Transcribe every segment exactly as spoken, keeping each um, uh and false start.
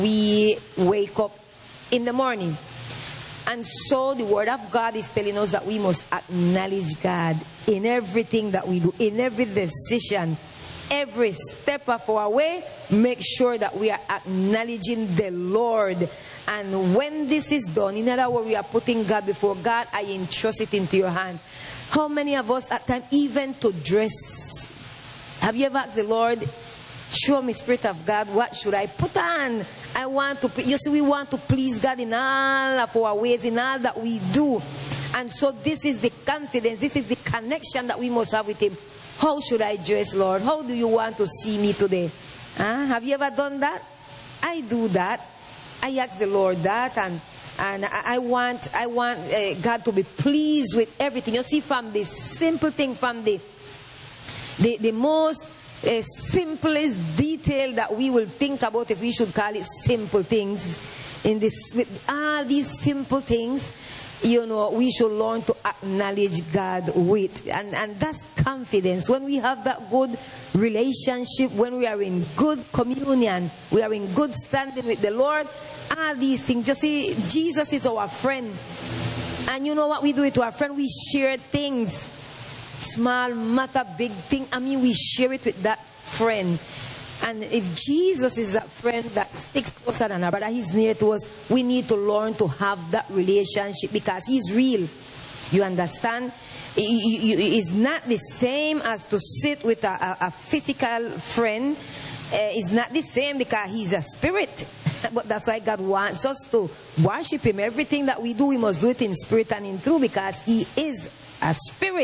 we wake up in the morning. And so the word of God is telling us that we must acknowledge God in everything that we do, in every decision, every step of our way. Make sure that we are acknowledging the Lord. And when this is done, in other words, we are putting God before God. I entrust it into your hand. How many of us at times, even to dress, have you ever asked the Lord, show me, Spirit of God, what should I put on? I want to, you see, we want to please God in all of our ways, in all that we do. And so this is the confidence, this is the connection that we must have with Him. How should I dress, Lord? How do you want to see me today? Huh? Have you ever done that? I do that. I ask the Lord that, and and I, I want I want uh, God to be pleased with everything. You see, from the simple thing, from the the, the most Uh, simplest detail that we will think about, if we should call it simple things, in this, with all these simple things, you know, we should learn to acknowledge God with, and and that's confidence. When we have that good relationship, when we are in good communion, we are in good standing with the Lord, all these things. You see, Jesus is our friend, and you know what we do with our friend? We share things. Small matter, big thing. I mean, we share it with that friend. And if Jesus is that friend that sticks closer than our brother, He's near to us, we need to learn to have that relationship, because He's real. You understand? It's not the same as to sit with a, a, a physical friend. Uh, it's not the same, because He's a spirit. But that's why God wants us to worship Him. Everything that we do, we must do it in spirit and in truth, because He is a spirit.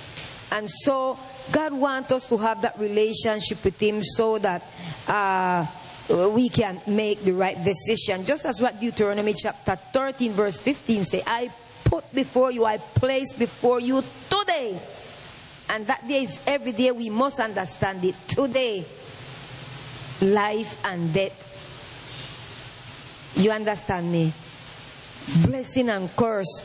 And so God wants us to have that relationship with Him, so that uh, we can make the right decision. Just as what Deuteronomy chapter thirteen verse fifteen say, I put before you, I place before you today. And that day is every day. We must understand it. Today, life and death. You understand me? Blessing and curse.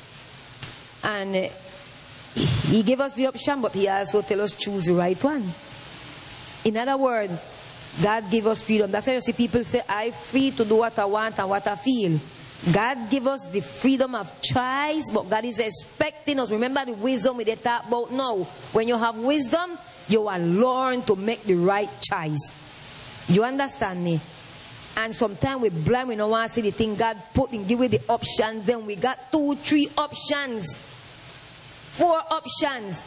And uh, He gave us the option, but He also tells us choose the right one. In other words, God gave us freedom. That's why you see people say, I'm free to do what I want and what I feel. God gave us the freedom of choice, but God is expecting us. Remember the wisdom we did talk about now. When you have wisdom, you will learn to make the right choice. You understand me? And sometimes we blind, we don't want to see the thing God put and give you the options. Then we got two, three options. Four options.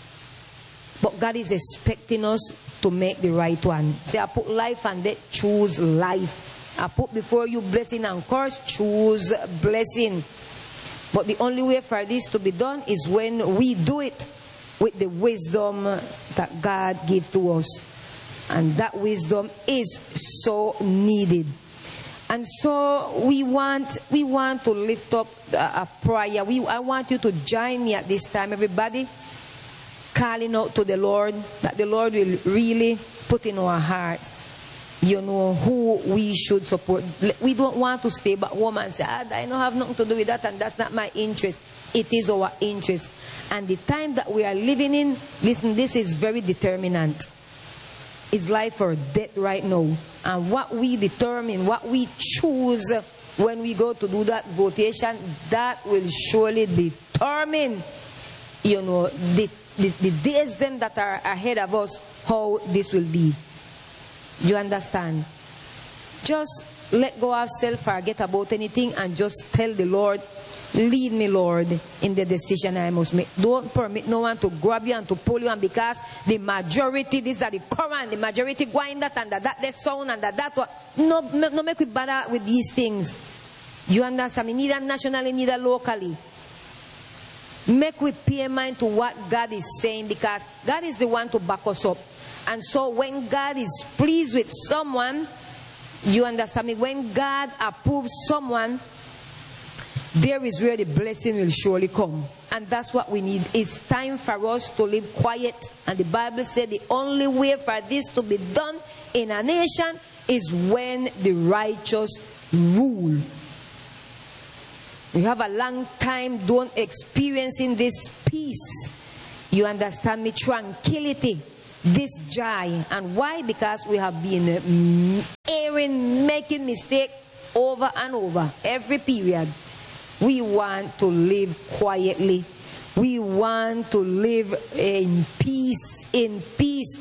But God is expecting us to make the right one. Say, I put life and death, choose life. I put before you blessing and curse, choose blessing. But the only way for this to be done is when we do it with the wisdom that God gave to us. And that wisdom is so needed. And so we want we want to lift up a, a prayer. We, I want you to join me at this time, everybody, calling out to the Lord, that the Lord will really put in our hearts, you know, who we should support. We don't want to stay back home and say, ah, I don't have nothing to do with that, and that's not my interest. It is our interest. And the time that we are living in, listen, this is very determinant. It's life or death right now. And what we determine, what we choose when we go to do that votation, that will surely determine, you know, the, the, the days them that are ahead of us, how this will be. You understand? Just let go of self, forget about anything, and just tell the Lord, lead me, Lord, in the decision I must make. Don't permit no one to grab you and to pull you, and because the majority, this are the current, the majority going that and that, that the sound and that, that what. No, no make we bother with these things. You understand me? Neither nationally, neither locally. Make we pay mind to what God is saying, because God is the one to back us up. And so when God is pleased with someone, you understand me? When God approves someone, there is where the blessing will surely come. And that's what we need. It's time for us to live quiet. And the Bible said the only way for this to be done in a nation is when the righteous rule. We have a long time don't experiencing this peace. You understand me? Tranquility. this joy. And why? Because we have been erring, making mistake over and over, every period. We want to live quietly. We want to live in peace, in peace.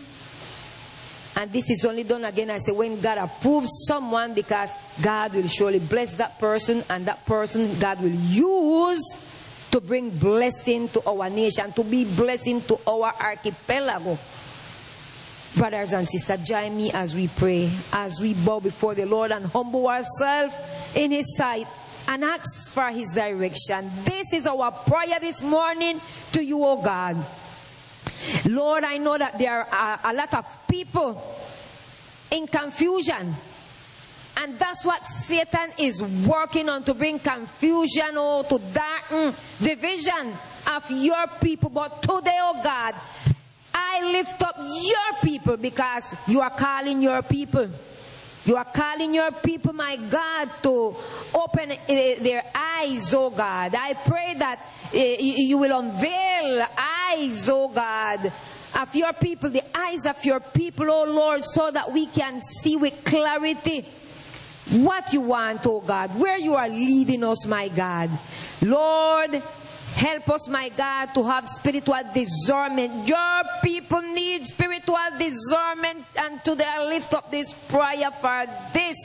And this is only done again, I say, when God approves someone, because God will surely bless that person, and that person God will use to bring blessing to our nation, to be blessing to our archipelago. Brothers and sisters, join me as we pray, as we bow before the Lord and humble ourselves in His sight and ask for His direction. This is our prayer this morning to you, O God. Lord, I know that there are a lot of people in confusion. And that's what Satan is working on, to bring confusion or to darken division of your people. But today, oh God, I lift up your people, because you are calling your people. You are calling your people, my God, to open uh, their eyes, oh God. I pray that uh, you will unveil eyes, oh God, of your people, the eyes of your people, oh Lord, so that we can see with clarity what you want, oh God, where you are leading us, my God. Lord, help us, my God, to have spiritual discernment. Your people need spiritual discernment, and today I lift up this prayer for this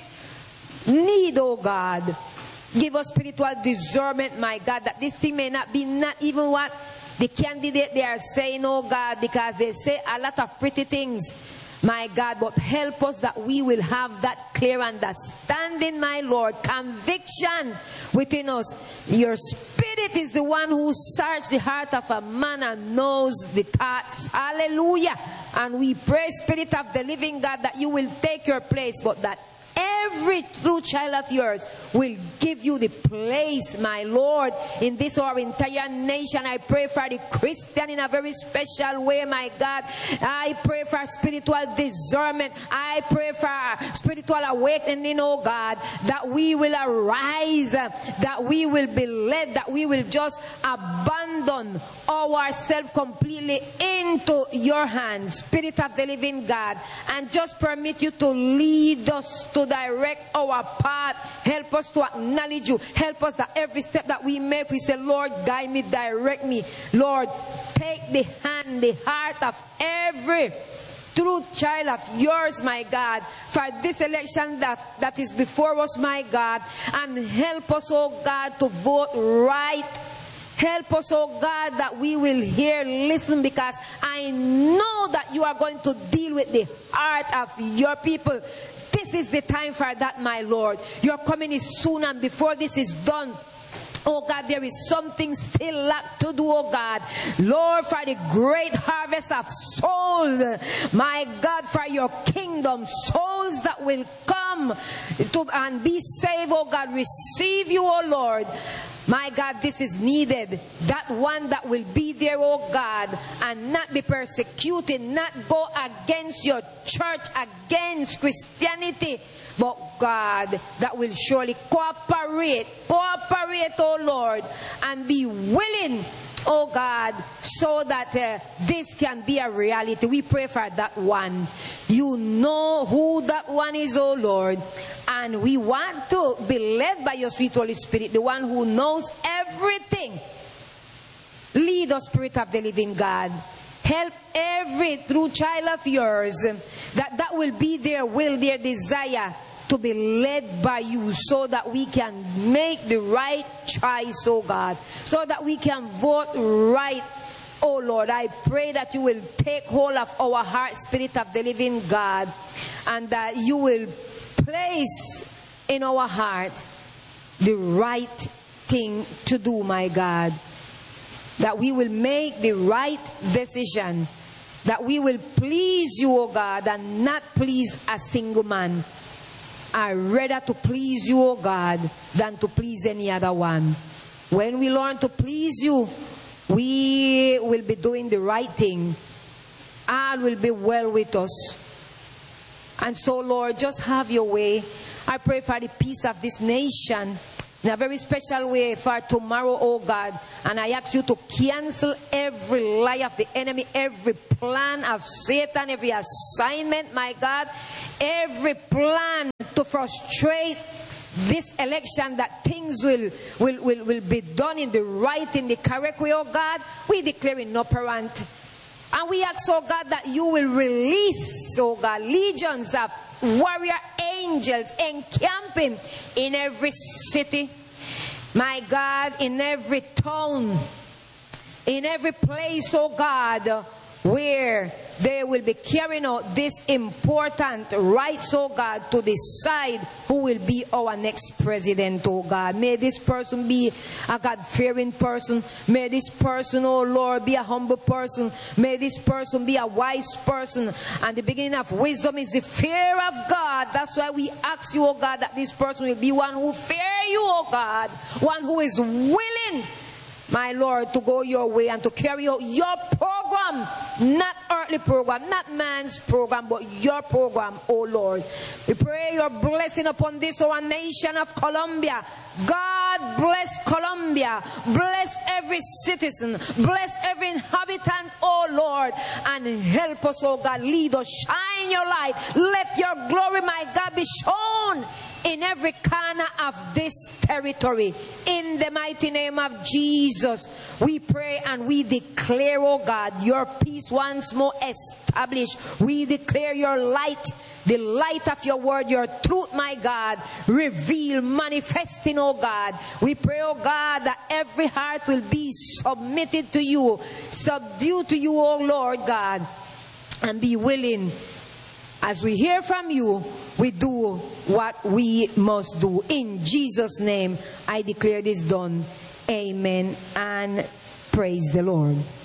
need, oh God. Give us spiritual discernment, my God, that this thing may not be not even what the candidate they are saying, oh God, because they say a lot of pretty things, my God, but help us that we will have that clear understanding, my Lord, conviction within us. Your Spirit is the one who searches the heart of a man and knows the thoughts. Hallelujah. And we pray, Spirit of the living God, that you will take your place, but that every true child of yours will give you the place, my Lord, in this our entire nation. I pray for the Christian in a very special way, my God. I pray for spiritual discernment. I pray for spiritual awakening, oh God, that we will arise, that we will be led, that we will just abandon ourselves completely into your hands, Spirit of the living God, and just permit you to lead us, to direct our path. Help us to acknowledge you. Help us that every step that we make, we say, Lord, guide me, direct me. Lord, take the hand, the heart of every true child of yours, my God, for this election that, that is before us, my God, and help us, oh God, to vote right. Help us, oh God, that we will hear, listen, because I know that you are going to deal with the heart of your people. This is the time for that, my Lord. Your coming is soon, and before this is done, oh God, there is something still left to do, oh God. Lord, for the great harvest of souls, my God, for your kingdom, souls that will come to and be saved, oh God. Receive you, oh Lord. My God, this is needed. That one that will be there, oh God, and not be persecuted, not go against your church, against Christianity, but God, that will surely cooperate, cooperate, oh Lord, and be willing, oh God, so that uh, this can be a reality. We pray for that one. You know who that one is, oh Lord, and we want to be led by your sweet Holy Spirit, the one who knows everything. Lead us, Spirit of the living God. Help every true child of yours, that that will be their will, their desire, to be led by you, so that we can make the right choice, oh God, so that we can vote right. Oh Lord, I pray that you will take hold of our heart, Spirit of the living God, and that you will place in our heart the right thing to do, my God. That we will make the right decision. That we will please you, oh God, and not please a single man. I'd rather to please you, oh God, than to please any other one. When we learn to please you, we will be doing the right thing. All will be well with us. And so, Lord, just have your way I pray for the peace of this nation in a very special way for tomorrow, oh God. And I ask you to cancel every lie of the enemy, every plan of Satan, every assignment, my God, every plan to frustrate this election, that things will, will, will, will be done in the right, in the correct way, oh God. We declare inoperant. And we ask, oh God, that you will release, oh God, legions of warrior angels encamping in every city, my God, in every town, in every place, oh God, where they will be carrying out this important rights, oh God, to decide who will be our next president, oh God. May this person be a God-fearing person. May this person, oh Lord, be a humble person. May this person be a wise person. And the beginning of wisdom is the fear of God. That's why we ask you, oh God, that this person will be one who fear you, oh God. One who is willing, my Lord, to go your way and to carry out your program, not earthly program, not man's program, but your program, oh Lord. We pray your blessing upon this, our nation of Colombia. God bless Colombia. Bless every citizen. Bless every inhabitant, oh Lord. And help us, oh God. Lead us. Shine your light. Let your glory, my God, be shown in every corner of this territory. In the mighty name of Jesus, we pray and we declare, oh God, your peace once more established. We declare your light, the light of your word, your truth, my God, reveal, manifesting, oh God. We pray, oh God, that every heart will be submitted to you, subdued to you, oh Lord God, and be willing. As we hear from you, we do what we must do. In Jesus' name, I declare this done. Amen and praise the Lord.